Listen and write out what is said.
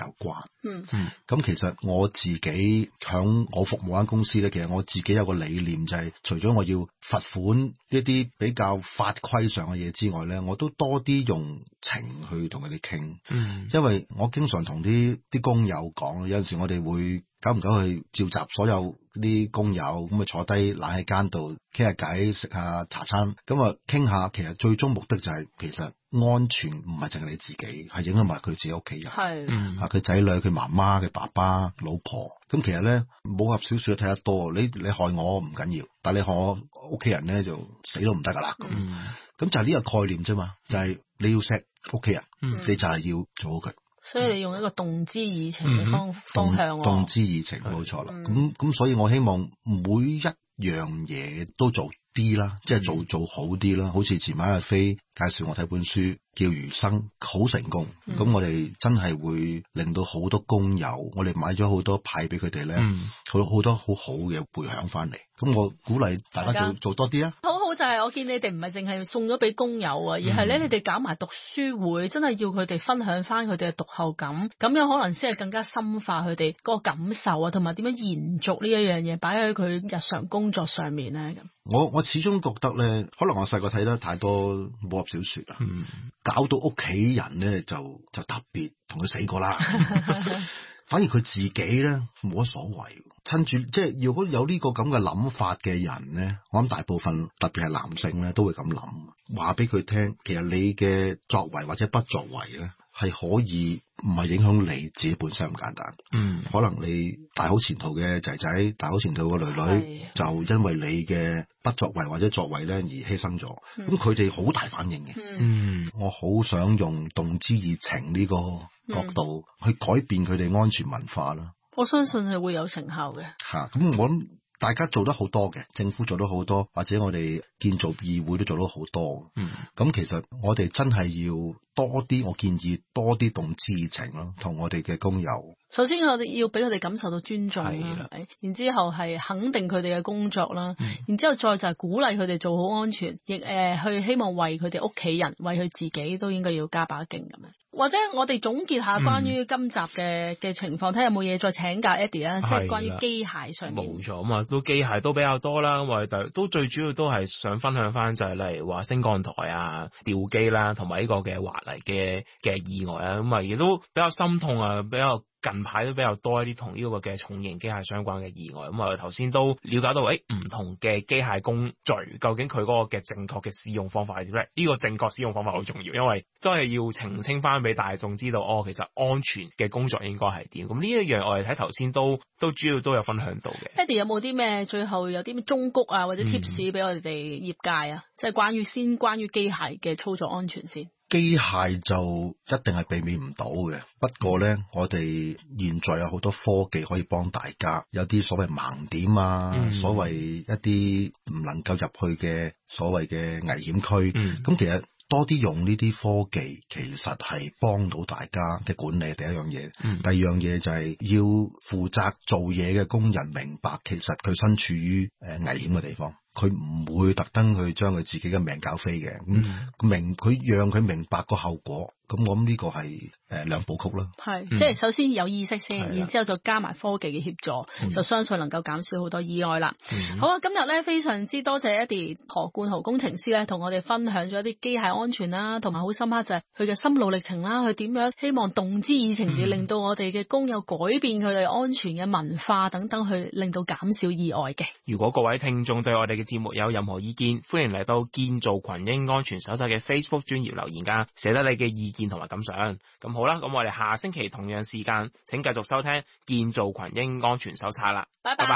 有關。咁其實我自己響我服務間公司咧，其實我自己有個理念就係，除咗我要罰款一啲比較法規上嘅嘢之外咧，我都多啲用情去同佢哋傾。因為我經常同啲工友講，有陣時我哋會久唔久去召集所有啲工友咁啊，坐低冷氣間度傾下偈，食下茶餐，咁啊傾下。其實最終目的就係，其實安全唔係淨係你自己，係影響埋佢自己屋企人，佢仔女、佢媽媽、佢爸爸、老婆。咁其實咧，武俠小說睇得多，你害我唔緊要，但係你害我屋企人咧就死都唔得噶啦。咁就係呢個概念啫嘛，就係你要錫屋企人，你就係要做好佢。 所以你用一個動之以情嘅方向， 動之以情冇錯啦。咁所以我希望每一樣嘢都做啲啦，即係做好啲啦。好似前晚阿飛介紹我睇本書叫《餘生》，好成功。咁我哋真係會令到好多工友，我哋買咗好多派俾佢哋咧，好多好好嘅回響翻嚟。咁我鼓勵大家做多啲啊！ 好好就係我見你哋唔係淨係送咗俾工友啊，而係咧你哋搞埋讀書會，真係要佢哋分享翻佢哋嘅讀後感，咁樣可能先係更加深化佢哋嗰個感受啊，同埋點樣延續呢一樣嘢擺喺佢日常工作上面咧。 我始終覺得咧，可能我細個睇得太多武俠小說啊，搞到屋企人咧就特別同佢死過啦。反而佢自己咧冇乜所謂，趁住即係如果有呢個咁嘅諗法嘅人咧，我諗大部分特別係男性咧都會咁諗，話俾佢聽，其實你嘅作為或者不作為咧係可以唔係影響你自己本身咁簡單。可能你大好前途嘅仔仔、大好前途嘅女女，就因為你嘅不作為或者作為咧而犧牲咗，咁佢哋好大反應嘅。我好想用動之以情呢個角度去改變佢哋安全文化啦。 我相信係會有成效嘅。 咁我諗大家做得好多嘅，政府做得好多，或者我哋建造議會都做得好多。咁其實我哋真係要多啲，我建議多啲動之以情咯，同我哋嘅工友。 首先我哋要俾佢哋感受到尊重啦，然之後係肯定佢哋嘅工作啦，然之後再就係鼓勵佢哋做好安全，亦去希望為佢哋屋企人、為佢自己都應該要加把勁咁樣。或者我哋總結下關於今集嘅情況，睇下有冇嘢再請教 Eddie 啊，即係關於機械上面。冇錯，咁啊都機械都比較多啦，咁我哋都最主要都係想分享翻就係例如話升降台啊、吊機啦，同埋呢個嘅滑泥嘅意外啊，咁啊亦都比較心痛啊，比較。近排都比較多一啲同呢個嘅重型機械相關嘅意外，咁我哋頭先都了解到，唔同嘅機械工序究竟佢嗰個嘅正確嘅使用方法係點咧？呢個正確使用方法好重要，因為都係要澄清翻俾大眾知道，其實安全嘅工作應該係點。咁呢一樣我哋睇頭先都主要都有分享到嘅。 Eddie 有冇啲咩最後有啲咩忠告啊，或者 tips 俾我哋業界啊？即係關於機械嘅操作安全先。 機械就一定係避免唔到嘅，不過咧，我哋現在有好多科技可以幫大家，有啲所謂盲點啊，所謂一啲唔能夠入去嘅所謂嘅危險區，咁其實多啲用呢啲科技，其實係幫到大家嘅管理。第一樣嘢，第二樣嘢就係要負責做嘢嘅工人明白，其實佢身處於危險嘅地方。佢唔會特登去將佢自己嘅命搞飛嘅，佢讓佢明白個後果，咁我諗呢個係兩部曲啦。 即係首先有意識先，然之後就加埋科技嘅協助，就相信能夠減少好多意外啦。好啊，今日咧非常之多謝Eddie何冠豪工程師咧，同我哋分享咗一啲機械安全啦，同埋好深刻就係佢嘅心路歷程啦，佢點樣希望動之以情地令到我哋嘅工友改變佢哋安全嘅文化等等，去令到減少意外嘅。 如果各位聽眾對我哋嘅節目有任何意見，歡迎嚟到建造群英安全手冊嘅 Facebook 專頁留言㗎，寫得你嘅意見同埋感想。咁好啦，咁我哋下星期同樣時間請繼續收聽建造群英安全手冊啦，拜拜。